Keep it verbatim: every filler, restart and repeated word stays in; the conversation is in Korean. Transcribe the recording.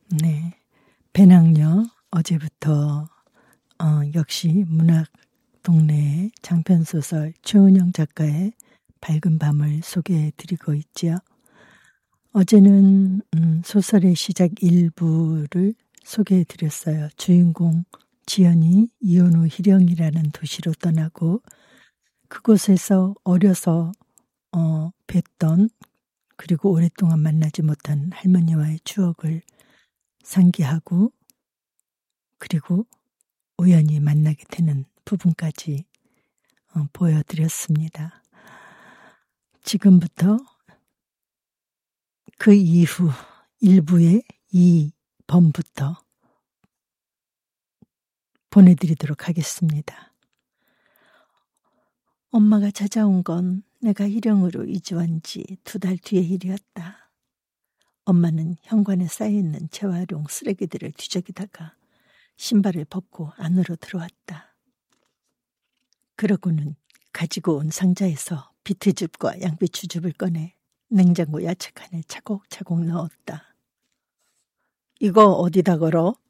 네, 배낭여 어제부터 어, 역시 문학 동네의 장편소설 최은영 작가의 밝은 밤을 소개해드리고 있지요. 어제는 음, 소설의 시작 일부를 소개해드렸어요. 주인공 지연이 이혼 후 희령이라는 도시로 떠나고 그곳에서 어려서 어, 뵀던 그리고 오랫동안 만나지 못한 할머니와의 추억을 상기하고 그리고 우연히 만나게 되는 부분까지 어, 보여드렸습니다. 지금부터 그 이후 일부의 이 번부터 보내드리도록 하겠습니다. 엄마가 찾아온 건 내가 일영으로 이주한 지 두 달 뒤의 일이었다. 엄마는 현관에 쌓여있는 재활용 쓰레기들을 뒤적이다가 신발을 벗고 안으로 들어왔다. 그러고는 가지고 온 상자에서 비트즙과 양배추즙을 꺼내 냉장고 야채 칸에 차곡차곡 넣었다. 이거 어디다 걸어?